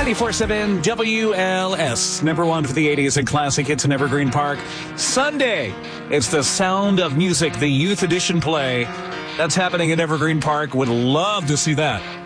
94.7 WLS, number one for the 80s and classic hits in Evergreen Park. Sunday, it's the Sound of Music, the Youth Edition play. That's happening in Evergreen Park. Would love to see that.